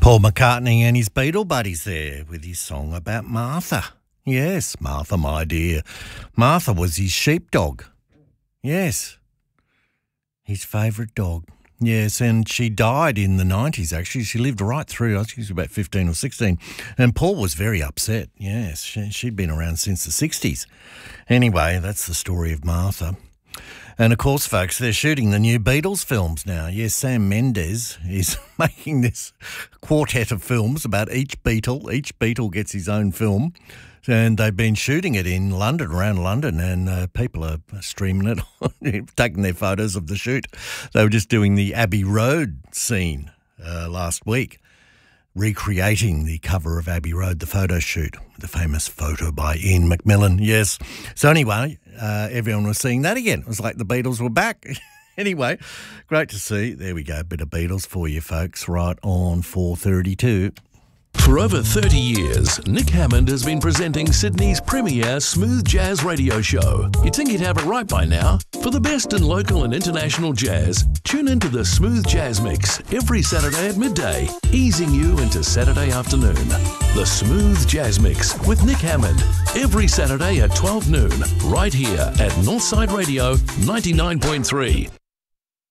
Paul McCartney and his Beatle buddies there with his song about Martha. Yes, Martha, my dear. Martha was his sheepdog. Yes, his favourite dog. Yes, and she died in the 90s, actually. She lived right through, I think she was about 15 or 16. And Paul was very upset. Yes, she'd been around since the 60s. Anyway, that's the story of Martha. And, of course, folks, they're shooting the new Beatles films now. Yes, Sam Mendes is making this quartet of films about each Beatle. Each Beatle gets his own film. And they've been shooting it in London, around London, and people are streaming it, taking their photos of the shoot. They were just doing the Abbey Road scene last week, recreating the cover of Abbey Road, the photo shoot, the famous photo by Ian McMillan. Yes. So anyway, everyone was seeing that again. It was like the Beatles were back. Anyway, great to see. There we go, a bit of Beatles for you folks, right on 4:32. For over 30 years, Nick Hammond has been presenting Sydney's premier smooth jazz radio show. You'd think he'd have it right by now. For the best in local and international jazz, tune into the Smooth Jazz Mix every Saturday at midday, easing you into Saturday afternoon. The Smooth Jazz Mix with Nick Hammond, every Saturday at 12 noon, right here at Northside Radio 99.3.